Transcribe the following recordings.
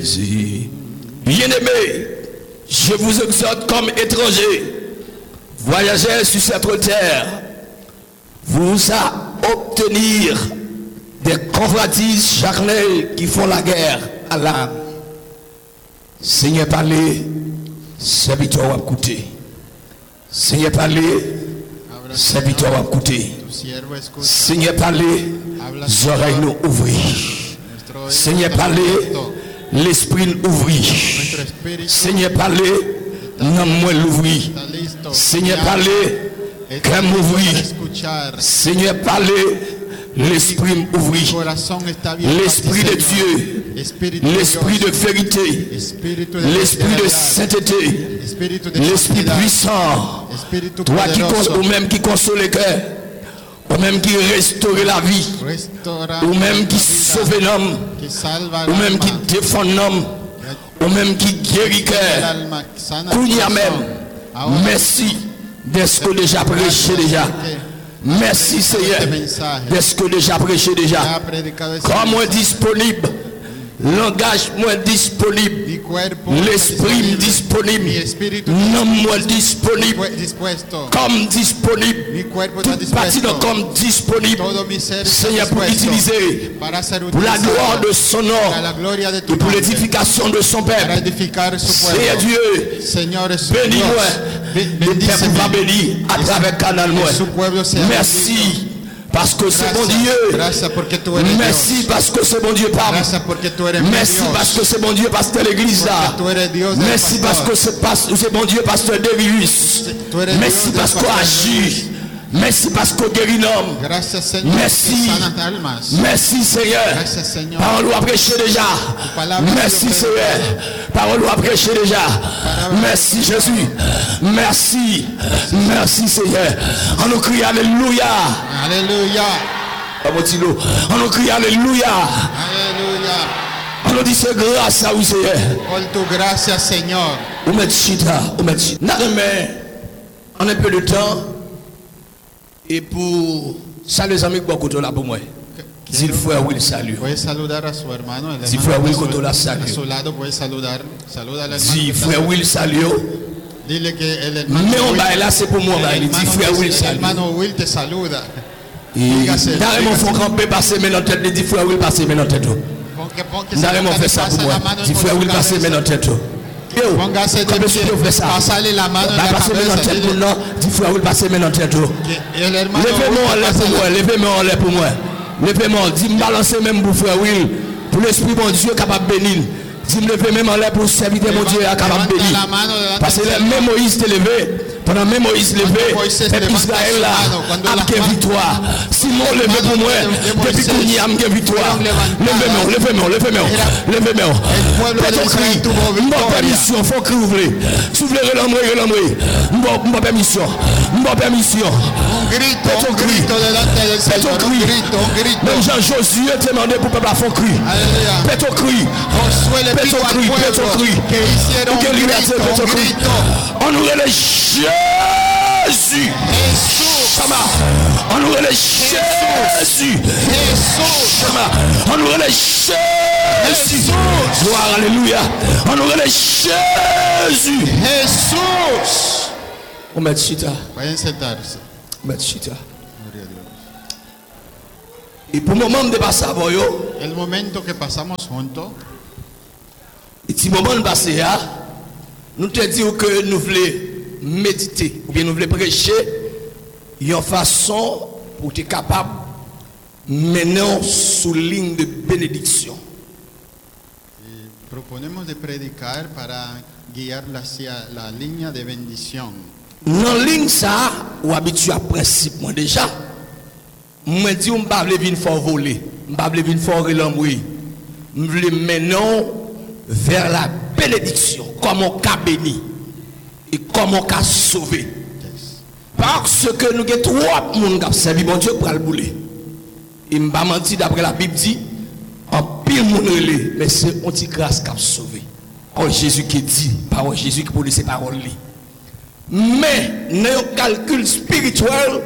Jésus. Bien-aimés, je vous exhorte comme étrangers, voyageurs sur cette terre, vous à obtenir des convoitises charnelles qui font la guerre à l'âme. Seigneur, parlez, serviteur va écouter. Seigneur, parlez, serviteur va écouter. Seigneur, parlez, les oreilles nous ouvrir. Seigneur, parlez, l'esprit nous ouvrir. Seigneur, parlez, non moi l'ouvrir. Seigneur, parlez, cœur m'ouvrir. Seigneur, parlez, l'esprit m'ouvrir. L'esprit de Dieu, l'esprit de vérité, l'esprit de sainteté, l'esprit puissant, toi ou même qui console le cœur, ou même qui restaure la vie, ou même qui sauve l'homme, ou même qui défend l'homme, ou même qui guérit le cœur. Kounia même, merci d'être que déjà prêché déjà. Merci Seigneur d'être que déjà prêché déjà. Comme disponible. L'engagement disponible, l'esprit disponible, non-moi disponible, comme disponible, toute partie de comme disponible, Seigneur, pour utiliser pour la gloire de son nom et pour l'édification de son peuple. Seigneur Dieu, bénis-moi, le peuple va bénir à travers canal moi. Merci. Parce que c'est bon Dieu. Merci parce que c'est bon Dieu, pardon. Merci parce que c'est bon Dieu, pasteur l'église là. Merci parce que c'est bon Dieu, pasteur Devius. Merci parce qu'on agit. Merci parce qu'on guérit l'homme. Merci. Merci Seigneur. Parole à prêcher déjà. Merci Seigneur. Parole à prêcher déjà. Merci Jésus. Merci. Merci Seigneur. On nous crie Alléluia. Alléluia. On nous crie Alléluia. Alléluia. On nous dit c'est grâce à vous Seigneur. Gracias Seigneur. On met chita. On a un peu de temps. Et pour saluer les amis qui là pour moi. Si le frère Will salue. Puede saludar a su hermano. Si frère Will la salue. A su lado puede saludar. Saluda al hermano. Si frère Will salue. Dile que el hermano. Mais on va là c'est pour moi. Il dit frère Will salue. El hermano Will te saluda. Carrément faut camper passer mais dans tête. Il dit frère Will passer mais dans tête. Carrément fait ça pour moi. Si frère Will passer mais dans tête. Póngase de pie, pasale la mano en la cabeza. Dis frère, vous passez maintenant tête. Levez-moi en l'air pour moi, levez-moi en l'air pour moi. Levez-moi, dis-moi balancer même pour frère Will, pour l'esprit mon Dieu capable de bénir. Dis-moi lever même en l'air pour servir mon Dieu capable de bénir. Parce que même Moïse t'est levé, pendant même Moïse levé, peuple Israël là, a victoire. Simon levé pour moi, depuis qu'on y a victoire. Levez-moi. Faites un cri, mon permission, faut crier ouvrir. Soufflez l'homme, mon permission. Faites un cri. Même Jean-Josué t'a demandé pour peuple à faire cri. Faites un cri. On nous relève Jésus. On nous relève Jésus. On nous relève Jésus. Gloire, alléluia. On nous relève Jésus. On met chita. Et pour le moment de passer à Boyo, el momento que pasamos juntos, et si moment de passer à, nous te disons que nous voulons méditer, ou bien nous voulons prêcher, une façon pour être capable maintenant sous ligne de bénédiction. Proponemos de predicar para guiarla hacia la línea de bendición. Dans la ligne ça, ou habitué à principe moi déjà. Moi dis on pas venir fort voler, on pas venir fort relambrer. On veut maintenant vers la bénédiction, comment qu'a béni et comment qu'a sauvé. Parce que nous avons trop de monde qui a servi bon Dieu pour le bouler. Et je ne vais pas mentir, d'après la Bible dit, en pile monde relais, mais c'est une grâce qui a sauvé. Oh Jésus qui dit, parole Jésus qui produit ces paroles. Mais dans un calcul spirituel,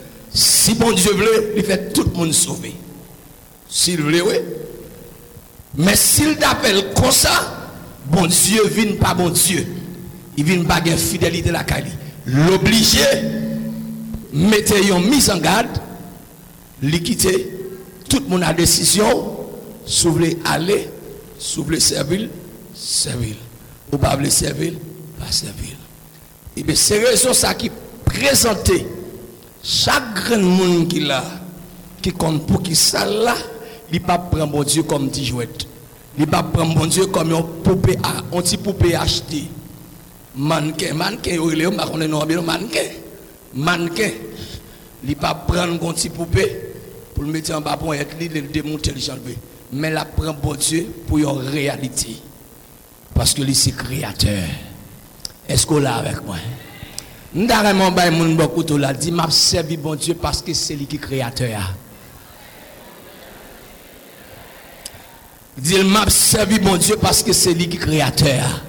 si bon Dieu veut, il fait tout le monde sauver. S'il veut, oui. Mais s'il t'appelle comme ça, bon Dieu vient pas bon Dieu. Il vient pas de fidélité la Kali. L'obligé, mettez une mise en garde, quitter, tout le monde a décision, si vous voulez aller, si vous voulez servir, servir. Ou pas voulez servir, pas servir. Et bien c'est raison ça qui présente chaque grand monde qui là, qui compte pour qui ça là, il pas prendre bon Dieu comme petit jouet. Il pas prendre bon Dieu comme un poupée, un petit poupée acheté. Mannequin, il pas prendre un petit poupée pour le mettre en bas pour être le démonter le janvier. Mais la prend bon Dieu pour une réalité. Parce que lui c'est créateur. Est-ce qu'on l'a avec moi? N'darement bay moun beaucoup to la dit m'a servi bon Dieu parce que c'est lui qui créateur. Dit m'a servi bon Dieu parce que c'est lui qui créateur.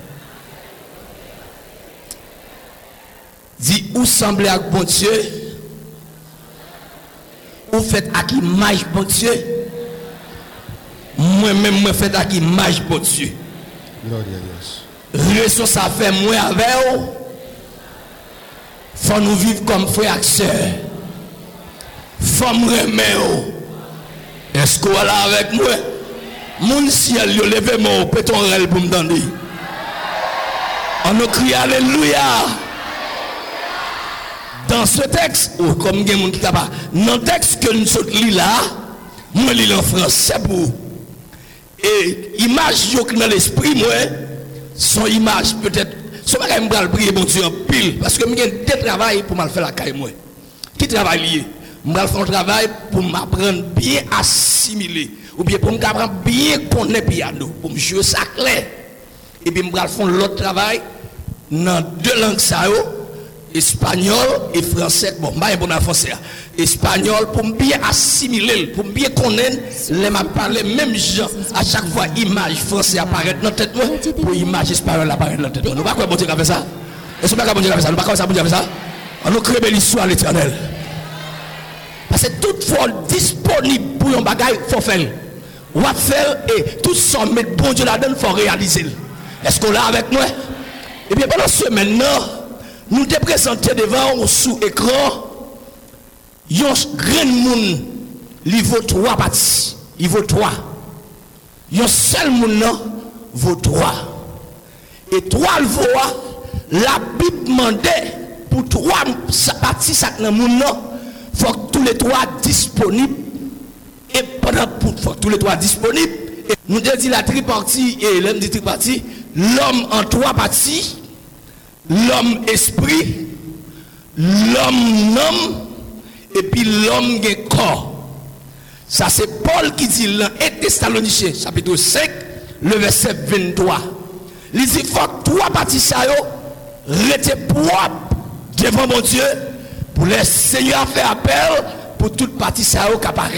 Dit ou semblez à bon Dieu ou faites à qui image bon Dieu. Moi-même moi faites à qui image bon Dieu. Raison ça fait moi avec vous. Faut nous vivre comme frères et sœurs. Faut me remettre. Est-ce qu'on est là avec moi? Mon ciel, yo levez moi, péton rel pour me donner. On nous crie alléluia. Dans ce texte, ou comme il y a monde qui t'a pas, dans le texte que nous sommes là, moi lis en français pour. Et image yo dans l'esprit moi, son image peut-être ce bagage me prier bon Dieu en pile parce que j'ai des travail pour mal faire la caille moi. Qui travail lié? Moi faire un travail pour m'apprendre bien assimiler ou bien pour m'apprendre bien connaître piano, pour me jouer ça clair. Et puis me faire l'autre travail dans deux langues ça espagnol et français. Bon, pas bon en français. Espagnol pour bien assimiler, pour bien connaître les m'a parler même gens à chaque fois image français apparaît dans tête moi pour image espagnol apparaître dans tête moi. Nous pas quoi bon Dieu fait ça. Est-ce que pas bon Dieu fait ça? Nous pas comme ça bon Dieu fait ça. On nous crée l'histoire à l'Éternel. Parce que toute fois disponible pour un bagage faut faire. On va faire et tout ça mettre bon Dieu là-dedans faut réaliser. Est-ce qu'on l'a avec moi? Et bien pendant ce maintenant nous te présenter devant sous écran yon grand monde niveau 3 parties niveau 3 yon seul monde non vaut 3 et 3 voix la Bible demandait pour 3 parties ça dans monde non faut que tous les 3 disponibles et pendant faut que tous les 3 disponibles et nous dit la tripartie et l'homme dit tripartie l'homme en 3 parties. L'homme esprit, l'homme homme, et puis l'homme corps. Ça c'est Paul qui dit dans 1 Thessaloniciens chapitre 5, le verset 23. Il dit faut que 3 parties ça yo rester propre devant mon Dieu pour les Seigneur faire appel pour toute partie ça yo capable.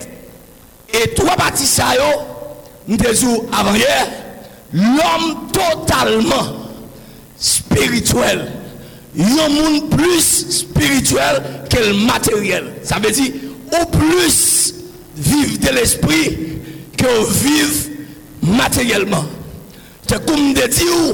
Et 3 parties ça yo nous disons avant hier l'homme totalement spirituel. Un monde plus spirituel que le matériel. Ça veut dire au plus vivre de l'esprit que vivre matériellement. C'est comme de dire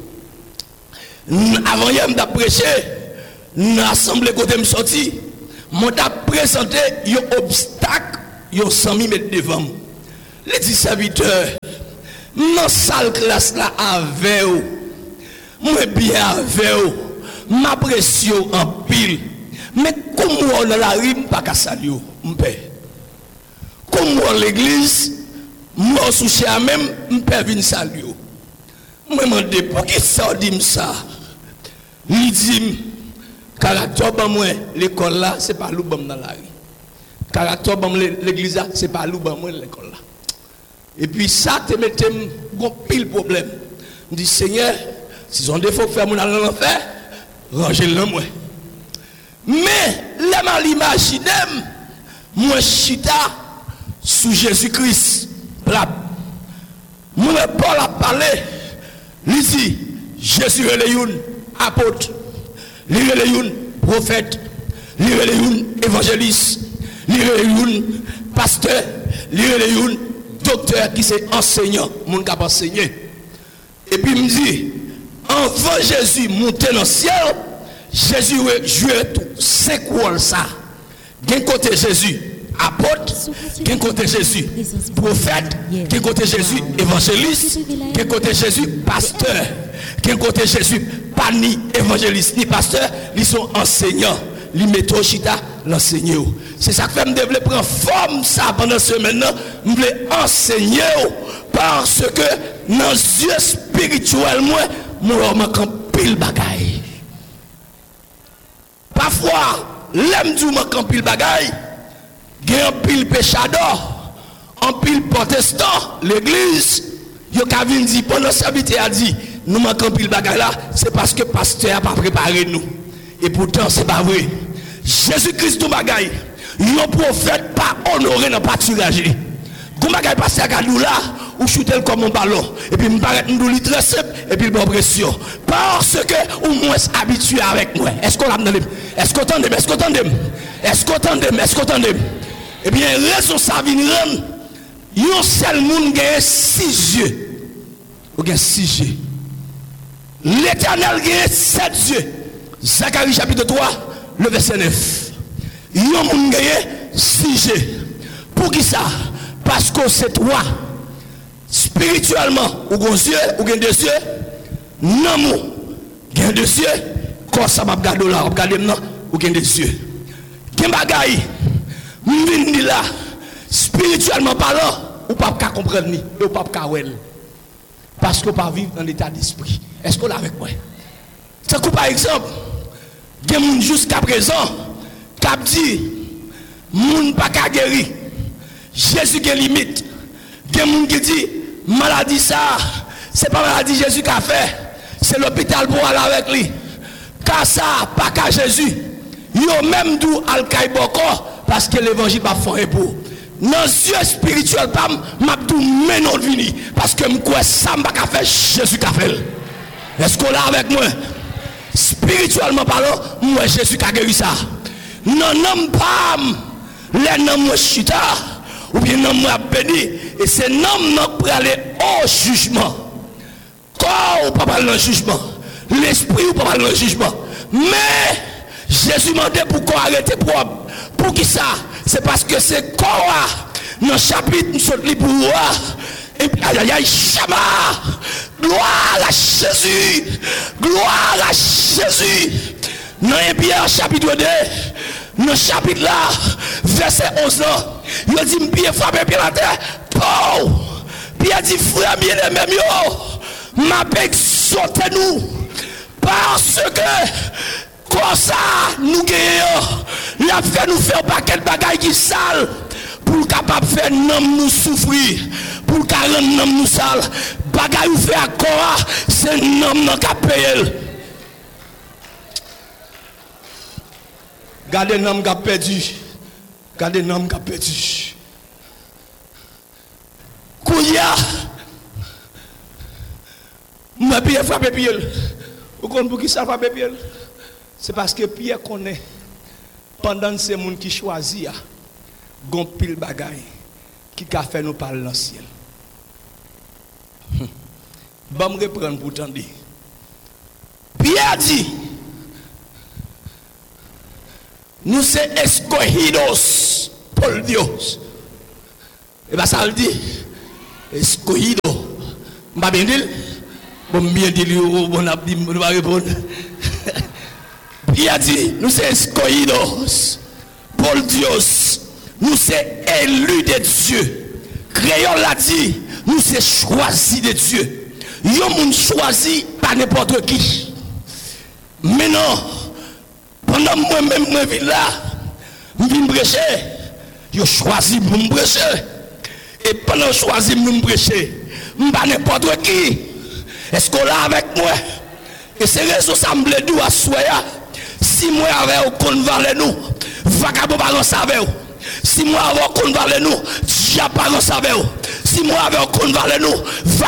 avant hier m'a prêché l'assemblée côté me sorti m'a présenté un obstacle 100 000 mètres devant moi. Les 10 serviteurs dans salle classe là avec eux. Moi bien avec eux, ma pression en pile. Mais comme on dans la rue, pas qu'à saluer, m'pé. Comme on l'église, moi souci à même, m'pé venir saluer. Moi demande pour qui ça dit ça. Il dit caractère ban moi l'école là, c'est pas l'oubam dans la rue. Caractère ban l'église là, c'est pas l'oubam moi l'école là. Et puis ça te mettait un pile problème. Je dis Seigneur, si son défaut faire mon aller l'enfer, rangez-le moi. Mais les mal imaginer moi chita sous Jésus-Christ. Là, moi Paul a parlé, il dit Jésus est le apôtre, il est le prophète, il est le évangéliste, il est le pasteur, il est le docteur qui c'est enseignant, mon qui a enseigné. Et puis il me dit, avant Jésus monter dans le ciel, Jésus jouait tout 5 rôles ça. D'un côté Jésus apôtre, d'un côté Jésus prophète, d'un côté Jésus évangéliste, d'un côté Jésus pasteur, d'un côté Jésus pas ni évangéliste ni pasteur, ils sont enseignants, ils mettent chita l'enseigner. C'est ça que fait me développer en forme ça pendant ce maintenant, je voulais enseigner parce que dans les yeux spirituels moi, mon homme a pile bagaille. Parfois, l'aime du manque en pile bagaille, il y a un pile péchador, un pile protestant, l'église, il y a qu'à venir dire, pendant ce que a dit, nous manquons pile bagaille là, c'est parce que le pasteur n'a pas préparé nous. Et pourtant, ce n'est pas vrai. Jésus-Christ, tout bagaille, un prophète pas honoré dans le pâturage. Comme bagaille pasteur à nous là, ou shooter comme un ballon, et puis me paraît nous très simple, et puis bonne pression. Parce que, au moins, habitué avec moi. Est-ce qu'on l'a demandé? Est-ce qu'on t'entend? Est-ce qu'on t'entend? Est-ce qu'on t'entend? Est-ce qu'on t'entend? Eh bien, raison ça vient rendre, un seul monde qui a 6 yeux. Ou bien 6 yeux. L'Éternel qui a 7 yeux. Zacharie chapitre 3, le verset 9. Un monde qui a 6 yeux. Pour qui ça? Parce que c'est toi. Spirituellement, ou gon yeux, ou gen 2 yeux. Non, gen 2 yeux. Quand ça m'a regardé là, regardez maintenant, ou gen 2 yeux. Gen bagay. M'vini là, spirituellement parlant, ou pas comprendre ni, ou pas comprendre. Parce que pas vivre dans l'état d'esprit. Est-ce qu'on l'a avec moi? C'est que par exemple, il y a des gens jusqu'à présent qui ont dit, moun pas qu'à guérir. Jésus qui limite. Il y a des gens qui disent, maladie ça, c'est pas maladie Jésus qui a fait, c'est l'hôpital pour aller avec lui. Car ça, pas qu'à Jésus. Yo même d'où al-Kaï Boko. Parce que l'évangile va faire pour. Dans les yeux spirituels, m'a tout menon vini. Parce que je ça m'a fait Jésus qui a fait. Est-ce qu'on l'a avec moi? Spirituellement parlant, moi Jésus qui a guéri ça. Non, non, pas les noms chita. Ou bien non, moi béni. Et c'est non, non, pour aller au jugement. Corps ou pas aller dans le jugement. L'esprit ou pas aller dans le jugement. Mais Jésus m'a dit pour qu'on arrête propre. Pour qui ça? C'est parce que c'est quoi? Dans le chapitre, nous sommes libres pour voir. Et puis, aïe aïe aïe, chama! Gloire à Jésus! Gloire à Jésus! Dans Pierre chapitre 2, dans le chapitre là, verset 11 là, il dit, Pierre frappe Pierre la terre. Oh! Pierre dit, frère bien aimé, yo, m'a exhorté nous. Parce que, comme ça, nous gagnons. Il a fait nous faire un paquet de bagailles qui sale. Pour capable faire nous souffrir. Pour rendre nous sale. Bagaille ou fait à quoi? C'est nous qui a payé. Gardez l'homme qui a perdu. Gardez l'homme qui a perdu. Kouya. Moi, Pierre frappe Pierre. Vous comprenez pour qui ça frappe Pierre? C'est parce que Pierre connaît. Pendant ces gens qui choisissent, gon pile bagaille qui a fait nous parler dans le ciel. Bon, me reprendre pour t'en dire. Pierre dit, nous sommes escogidos por Dios. Et bien ça le dit, escogido. Je ne vais pas bien dire, bon bien dire, on a dit, on va répondre. Pierre dit, nous sommes escogidos por Dios. Nous sommes élus de Dieu. Créole l'a dit, nous sommes choisis de Dieu. Yon moun choisi par n'importe qui. Maintenant, pendant moi-même, je vis là, je viens prêcher. Yo choisi pour me prêcher. Et pendant choisi pour me prêcher, je ne pas n'importe qui. Est-ce qu'on l'a avec moi? Et c'est raison ça me dit à soya. Si moi avec au convaler nous, vagabond pas savoir. Si moi avec au convaler nous, diable pas savoir. Si moi avec au convaler nous,